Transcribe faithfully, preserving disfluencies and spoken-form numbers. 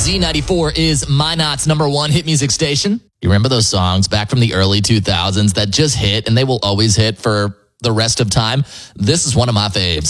Z ninety-four is Minot's number one hit music station. You remember those songs back from the early two thousands that just hit and they will always hit for the rest of time? This is one of my faves.